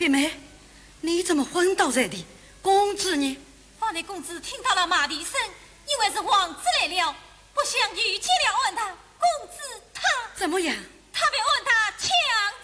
弟妹，你怎么昏倒这里？公子呢？ 房内公子听到了马蹄声，以为是皇子来了，不想遇见了问他，公子他怎么样？